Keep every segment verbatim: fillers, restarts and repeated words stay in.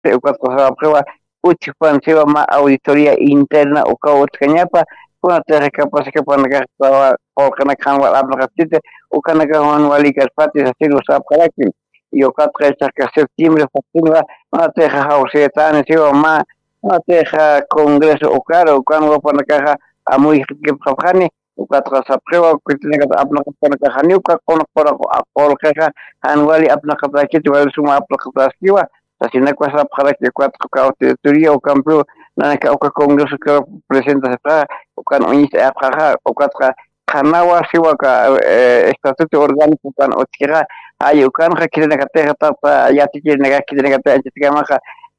ukatqa prueba uchipansiwa ma auditoría interna uka utkañapa kuna terrekapasika panaka polkana kanwa abnaqatite ukanaka wan wali karpati asilo sapkaraki yokatqa chaka septiembre fatinwa ma teja hausetani siwa ma ma teja congreso ukaro ukanwa panaka amuy kipqapqani ukatqa sapqiwa kutinaka abnaqapanaka haniuka qonqora polkaqa hanwali abnaqapakiti wali suma abnaqapaskiwa Tasinakwa sa para que cuatro teoría o cambio na ka o congreso que presenta sa o kan unis a praha o katra kanawa siwa ka estatuto orgánico kan o tira ay o kan ka kire na ka terra pa ya tiki na ka kire na ka tiki maka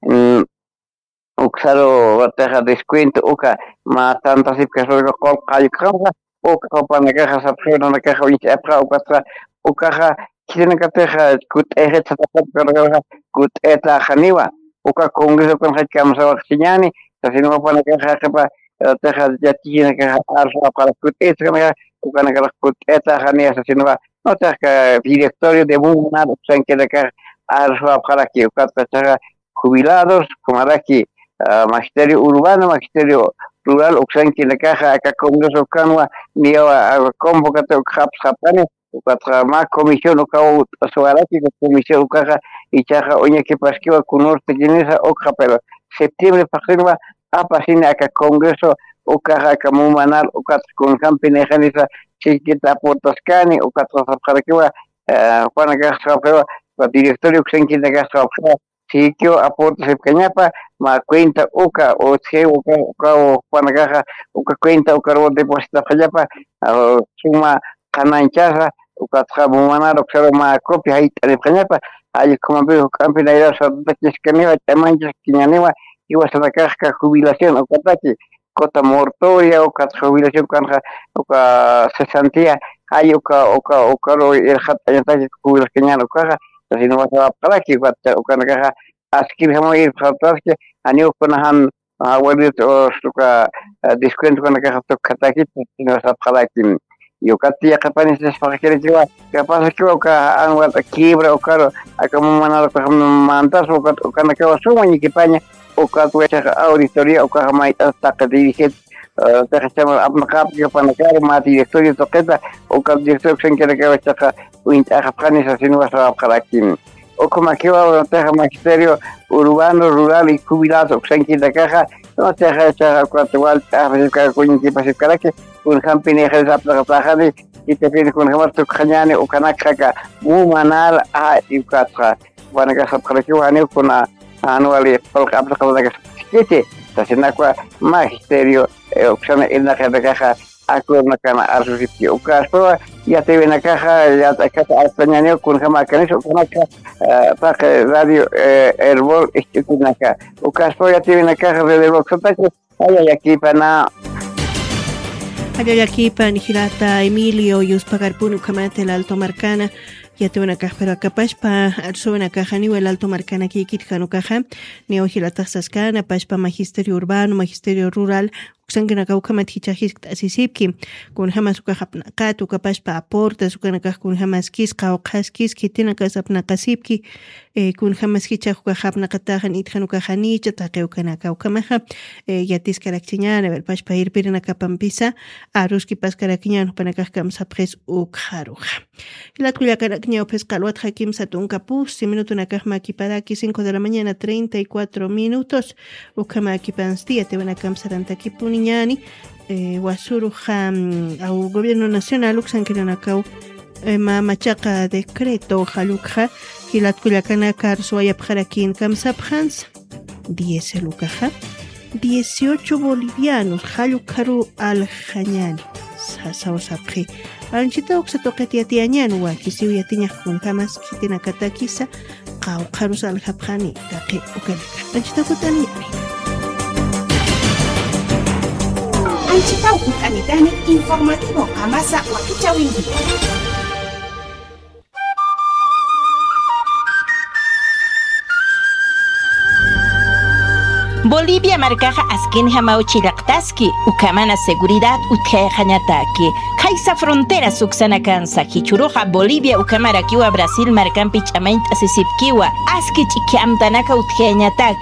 o ksaro terra descuento o ka ma tanta sip ka so ko kay kama o ka pa na ka sa preno na ka unis a praha o katra o ka kire ka terra kut ehet sa ka kut eta khaniwa uka congreso kan haj kam sa waktinyani tasino pa na ka pa teha jati na ka arsa para kut eta ka uka na ka kut eta khania sa sinwa no ta ka directorio de buna san que na ka arsa para que uka ta jubilados como aquí magisterio urbano magisterio rural uksan que na ka ka congreso kanwa niwa convocatorio khap sapane ukatra ma comisión uka suaraki comisión uka ichaja oña que pasquiva con norte guinesa oca pero septiembre pasquiva apasina acá congreso oca como manal oca con campine janisa chiquita portascani oca trasapaquiva para gastra pero directorio que se quita gastra si que aporta se cañapa ma cuenta oca o che oca oca o para gaja oca cuenta oca o deposita fallapa suma cananchaza oca trabu manal oca ma copia ahí de cañapa hay como veo campina ira sa takiskaneva tamanjas kinyaneva iwa sa nakaka jubilación o kataki kota mortoria o kat jubilación kanja o ka cesantía hay o ka o ka o ka ro el hat ayantaki jubilación kenyano kaja así no va a para que o ka nakaja askir hamo ir fataske ani o konahan awali o ka descuento kana kaja to kataki no sa para que yo katia kapani se fakere jiwa kapasa kiwa ka anwat kibra o karo akamu manalo ka mantas o ka kana ka suma ni kipanya o ka tuecha auditoría o ka mai hasta que dirige te hacemos abnaqab que para ka ma directorio toqueta o ka directorio sen que ka wacha uin ta afgani sa sinu sa abqalakin o como que va te magisterio urbano rural y jubilado sen que la caja no te hacha cuatro igual a veces ka kuin que pase para que un campine esa plajani y te pide con jamás tu cañane o canaka mu manal a ikatra wana ka sabkara ki wani kuna anuali polka abla kala ka kiti tasinakwa magisterio opción en la caja aku na kana arsuti o ka so ya te ven caja ya ta ka español con jamás kan eso con ka pa radio herbol istikunaka o ka so ya te ven caja de herbol sotache ay aquí pana Ayayaquipan, Girata, Emilio, Yuspagarpunu, Camate, el Alto Marcana, ya te una caja, pero capazpa, alzo una caja, ni el Alto Marcana, que kitjano caja, ni ojilata sascana, paspa, magisterio urbano, magisterio rural, Xangana Kaukamat Hichahis Asisipki, con Hamas Ukahapnakatu, Kapaspa aporta, Sukanaka kun Hamas Kis, Kaukaskis, Kitinakas Apnakasipki, kun Hamas Hichahapnakatahan, Ithanukahanicha, Takeukanaka, Ukamaha, Yatis Karakchiñana, el Paspa Irpirina Kapampisa, Aruski Paskarakiñan, Panakakam Sapres Ukharuja. La Kuyakanakña Pescaluat Hakim Satun Kapus, si minuto Nakahma Kipadaki, cinco de la mañana, treinta y cuatro minutos, Ukama Kipanstia, te van a Kamsaranta Kipuni. Ñani eh, wasuruja au gobierno nacional uxan kiranakau eh, ma machaca decreto jalukja hilat kuyakana karso ayapjarakin kamsapjans diez lukaja dieciocho bolivianos jalukaru al jañani sasa osapji anchita uxa toqetiatiañan wa kisiu yatiña kun kamas kitina katakisa qau qarus al japjani taqi ukalika anchita kutani Anchitau Kutanitani informativo Amasa Wakichawindi. Bolivia marcaja askinja mauchilaqtaski ukamana seguridad utqayqañataki. Kaisa frontera suksanakan sakichuruja Bolivia ukamarakiwa Brasil markampi ch'amaynta sisipkiwa aski ch'iki amtanaka utqayñataki.